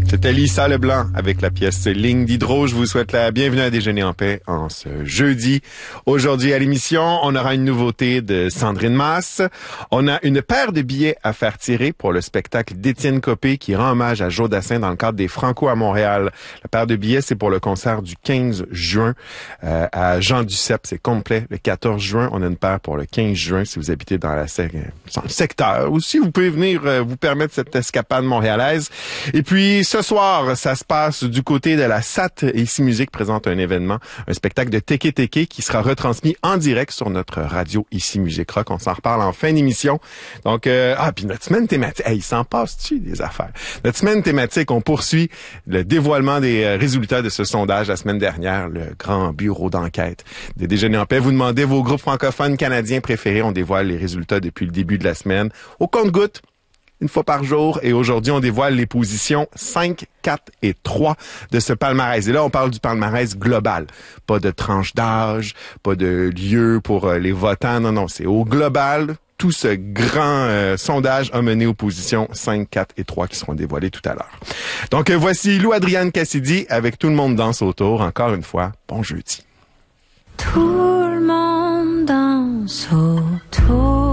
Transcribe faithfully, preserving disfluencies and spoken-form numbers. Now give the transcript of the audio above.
C'était Lisa Leblanc avec la pièce Ligne d'Hydro. Je vous souhaite la bienvenue à Déjeuner en paix en ce jeudi. Aujourd'hui à l'émission, on aura une nouveauté de Sandrine Masse. On a une paire de billets à faire tirer pour le spectacle d'Étienne Copé qui rend hommage à Joe Dassin dans le cadre des Franco à Montréal. La paire de billets, c'est pour le concert du quinze juin euh, à Jean Duceppe. C'est complet le quatorze juin. On a une paire pour le quinze juin si vous habitez dans, la sec- dans le secteur. Ou si vous pouvez venir euh, vous permettre cette escapade montréalaise. Et puis, ce soir, ça se passe du côté de la S A T. Ici Musique présente un événement, un spectacle de Teke Teke qui sera retransmis en direct sur notre radio Ici Musique Rock. On s'en reparle en fin d'émission. Donc, euh, ah, puis notre semaine thématique, hey, il s'en passe-tu des affaires? Notre semaine thématique, on poursuit le dévoilement des euh, résultats de ce sondage la semaine dernière, le grand bureau d'enquête des Déjeuners en paix. Vous demandez vos groupes francophones canadiens préférés. On dévoile les résultats depuis le début de la semaine. Au compte-gouttes, une fois par jour. Et aujourd'hui, on dévoile les positions cinq, quatre et trois de ce palmarès. Et là, on parle du palmarès global. Pas de tranche d'âge, pas de lieu pour euh, les votants. Non, non, c'est au global. Tout ce grand euh, sondage a mené aux positions cinq, quatre et trois qui seront dévoilées tout à l'heure. Donc, euh, voici Lou Adrienne Cassidy avec Tout le monde danse autour. Encore une fois, bon jeudi. Tout le monde danse autour.